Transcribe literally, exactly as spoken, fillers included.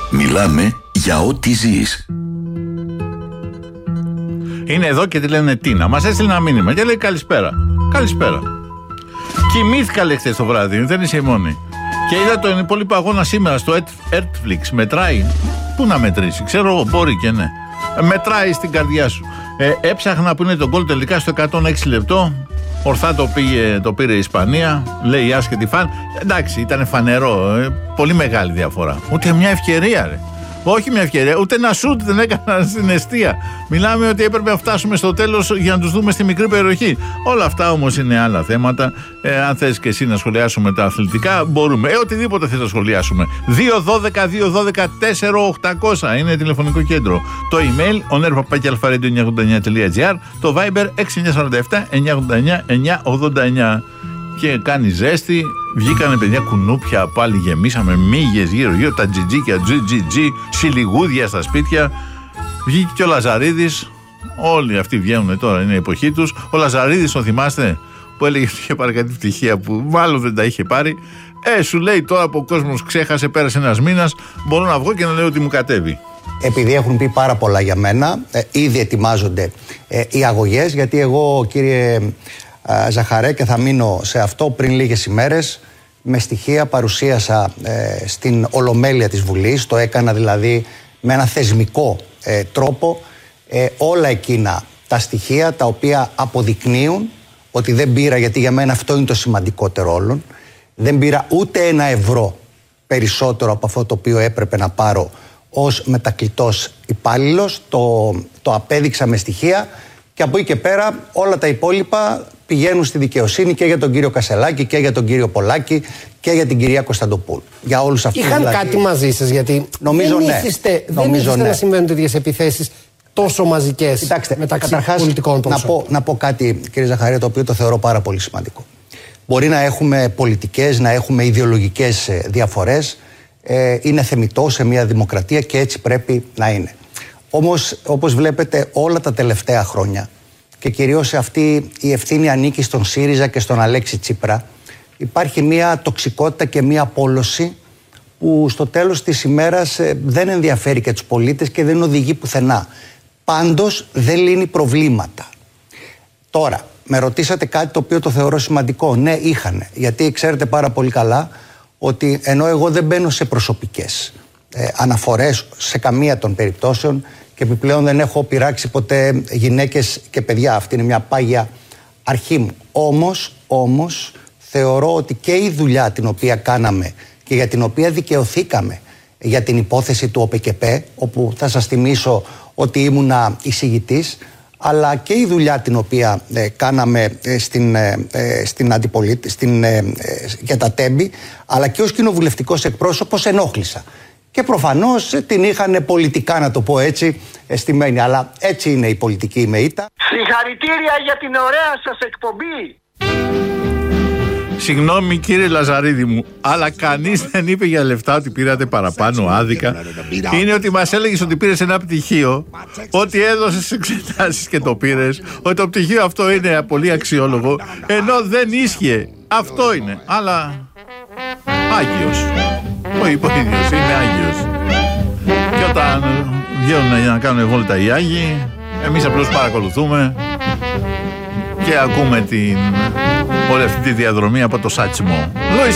Μιλάμε για ό,τι ζεις. Είναι εδώ και τη λένε Τίνα. Μας έστειλε ένα μήνυμα και λέει καλησπέρα. Καλησπέρα. Κοιμήθηκα λέει χθες το βράδυ, δεν είσαι η μόνη. Και είδα τον υπόλοιπο αγώνα σήμερα στο Netflix. Μετράει. Πού να μετρήσει, ξέρω εγώ, μπορεί και ναι. Μετράει στην καρδιά σου. Ε, έψαχνα που είναι το γκολ τελικά στο εκατόν έξι λεπτό. Ορθά το, πήγε, το πήρε η Ισπανία. Λέει η άσχετη φαν. Εντάξει, ήταν φανερό. Ε, πολύ μεγάλη διαφορά. Ούτε μια ευκαιρία, ρε. Όχι μια ευκαιρία, ούτε ένα σουτ δεν έκαναν στην εστία. Μιλάμε ότι έπρεπε να φτάσουμε στο τέλος για να τους δούμε στη μικρή περιοχή. Όλα αυτά όμως είναι άλλα θέματα. Ε, αν θες και εσύ να σχολιάσουμε τα αθλητικά, μπορούμε. Ε, οτιδήποτε θες να σχολιάσουμε. δύο δώδεκα δύο δώδεκα τέσσερα οκτακόσια είναι τηλεφωνικό κέντρο. Το email oner παπάκι αλφα-radio εννιακόσια ογδόντα εννιά τελεία τζι άρ. Το Viber έξι εννιά τέσσερα επτά εννιακόσια ογδόντα εννιά εννιακόσια ογδόντα εννιά. Και κάνει ζέστη. Βγήκανε παιδιά κουνούπια, πάλι γεμίσαμε μύγες γύρω-γύρω, τα τζιτζίκια, τζιτζιτζι, σιλιγούδια στα σπίτια. Βγήκε και ο Λαζαρίδης. Όλοι αυτοί βγαίνουν τώρα, είναι η εποχή τους. Ο Λαζαρίδης, τον θυμάστε, που έλεγε ότι είχε πάρει κάτι πτυχία που μάλλον δεν τα είχε πάρει. Ε, σου λέει τώρα που ο κόσμος ξέχασε, πέρασε ένας μήνας, μπορώ να βγω και να λέω ότι μου κατέβει. Επειδή έχουν πει πάρα πολλά για μένα, ε, ήδη ετοιμάζονται ε, οι αγωγές, γιατί εγώ, κύριε Ζαχαρέ, και θα μείνω σε αυτό, πριν λίγες ημέρες με στοιχεία παρουσίασα ε, στην Ολομέλεια της Βουλής, το έκανα δηλαδή με ένα θεσμικό ε, τρόπο, ε, όλα εκείνα τα στοιχεία τα οποία αποδεικνύουν ότι δεν πήρα, γιατί για μένα αυτό είναι το σημαντικότερο όλων, δεν πήρα ούτε ένα ευρώ περισσότερο από αυτό το οποίο έπρεπε να πάρω ως μετακλητός υπάλληλος, το, το απέδειξα με στοιχεία, και από εκεί και πέρα όλα τα υπόλοιπα πηγαίνουν στη δικαιοσύνη και για τον κύριο Κασελάκη και για τον κύριο Πολάκη και για την κυρία Κωνσταντοπούλου. Για όλους αυτούς. Είχαν δηλαδή κάτι μαζί σας, γιατί νομίζω δεν ναι. ήθιστε, νομίζω δεν ήθιστε ναι. να συμβαίνουν τέτοιες επιθέσεις τόσο μαζικές. Κοιτάξτε, μεταξύ πολιτικών προσώπων. Να πω, να πω κάτι, κύριε Ζαχαρία, το οποίο το θεωρώ πάρα πολύ σημαντικό. Μπορεί να έχουμε πολιτικές, να έχουμε ιδεολογικές διαφορές. Ε, είναι θεμιτό σε μια δημοκρατία και έτσι πρέπει να είναι. Όμως, όπως βλέπετε, όλα τα τελευταία χρόνια, και κυρίως αυτή η ευθύνη ανήκει στον ΣΥΡΙΖΑ και στον Αλέξη Τσίπρα, υπάρχει μια τοξικότητα και μια πόλωση που στο τέλος της ημέρας δεν ενδιαφέρει και τους πολίτες και δεν οδηγεί πουθενά. Πάντως δεν λύνει προβλήματα. Τώρα, με ρωτήσατε κάτι το οποίο το θεωρώ σημαντικό. Ναι, είχανε. Γιατί ξέρετε πάρα πολύ καλά ότι ενώ εγώ δεν μπαίνω σε προσωπικές ε, αναφορές σε καμία των περιπτώσεων, και επιπλέον δεν έχω πειράξει ποτέ γυναίκες και παιδιά. Αυτή είναι μια πάγια αρχή μου. Όμως, όμως, θεωρώ ότι και η δουλειά την οποία κάναμε και για την οποία δικαιωθήκαμε για την υπόθεση του ΟΠΕΚΕΠΕ, όπου θα σας θυμίσω ότι ήμουνα εισηγητής, αλλά και η δουλειά την οποία ε, κάναμε ε, στην, ε, στην αντιπολίτη, στην, ε, ε, για τα τέμπη, αλλά και ως κοινοβουλευτικός εκπρόσωπος ενόχλησα. Και προφανώς την είχαν πολιτικά, να το πω έτσι, αισθημένη. Αλλά έτσι είναι η πολιτική ημεΐτα. Συγχαρητήρια για την ωραία σας εκπομπή. Συγγνώμη κύριε Λαζαρίδη μου, αλλά κανείς δεν είπε για λεφτά ότι πήρατε παραπάνω άδικα. Είναι ότι μας έλεγες ότι πήρες ένα πτυχίο, ότι έδωσες εξετάσεις και το πήρες, ότι το πτυχίο αυτό είναι πολύ αξιόλογο, ενώ δεν ίσχυε. Αυτό είναι. Αλλά Άγιος. Ο ίδιος είναι Άγιος. Και όταν βγαίνουν για να κάνουν βόλτα οι Άγιοι, εμείς απλώς παρακολουθούμε και ακούμε την όλη αυτή τη διαδρομή από το σάτσιμο.